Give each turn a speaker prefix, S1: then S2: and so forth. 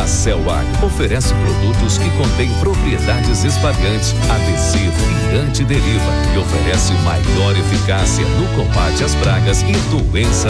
S1: A Cellar oferece produtos que contêm propriedades espalhantes, adesivo e antideriva e oferece maior eficácia no combate às pragas e doenças